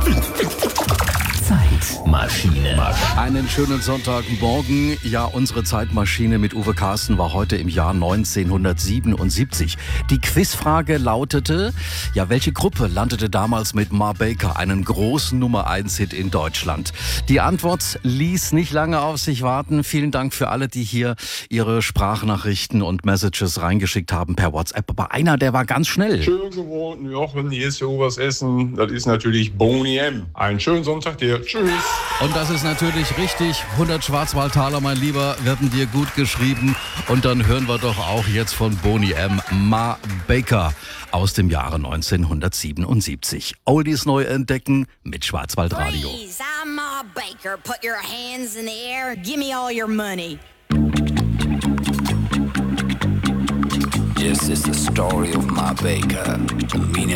Zeitmaschine. Einen schönen Sonntagmorgen. Ja, unsere Zeitmaschine mit Uwe Carsten war heute im Jahr 1977. Die Quizfrage lautete, ja, welche Gruppe landete damals mit Ma Baker einen großen Nummer-1-Hit in Deutschland? Die Antwort ließ nicht lange auf sich warten. Vielen Dank für alle, die hier ihre Sprachnachrichten und Messages reingeschickt haben per WhatsApp. Aber einer, der war ganz schnell. Schön gewohnt, Jochen, hier ist für Obersessen. Das ist natürlich Boney M. Einen schönen Sonntag dir. Tschüss. Und das ist natürlich richtig. 100 Schwarzwaldtaler, mein Lieber, werden dir gut geschrieben. Und dann hören wir doch auch jetzt von Boney M. Ma Baker aus dem Jahre 1977. Oldies neu entdecken mit Schwarzwaldradio. Please, I'm Ma Baker. Put your hands in the air. Give me all your money. This is the story of Ma Baker, the meanest